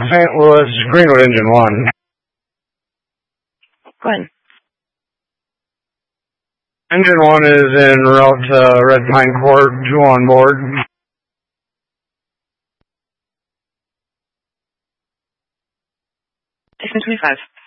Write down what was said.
St. Louis, Greenwood Engine 1. Go ahead. Engine 1 is en route to Red Pine Court, 2 on board. Station 25.